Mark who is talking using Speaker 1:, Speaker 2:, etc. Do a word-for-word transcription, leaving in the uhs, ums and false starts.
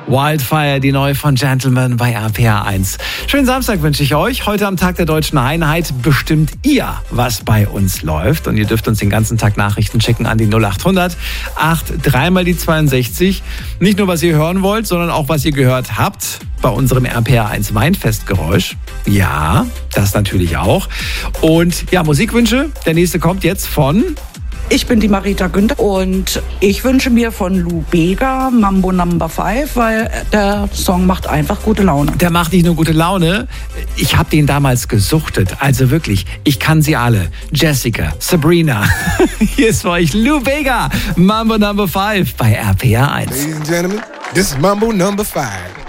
Speaker 1: Wildfire, die neue von Gentleman bei R P R eins. Schönen Samstag wünsche ich euch. Heute am Tag der Deutschen Einheit bestimmt ihr, was bei uns läuft. Und ihr dürft uns den ganzen Tag Nachrichten schicken an die null acht hundert acht dreimal die zweiundsechzig. Nicht nur, was ihr hören wollt, sondern auch, was ihr gehört habt bei unserem R P R eins Weinfestgeräusch. Ja, das natürlich auch. Und ja, Musikwünsche. Der nächste kommt jetzt von...
Speaker 2: Ich bin die Marita Günther und ich wünsche mir von Lou Bega Mambo Number Five, weil der Song macht einfach gute Laune.
Speaker 1: Der macht nicht nur gute Laune, ich habe den damals gesuchtet. Also wirklich, ich kann sie alle. Jessica, Sabrina. Hier ist für euch Lou Bega, Mambo Number Five bei R P R eins.
Speaker 3: Ladies and Gentlemen, this is Mambo Number Five.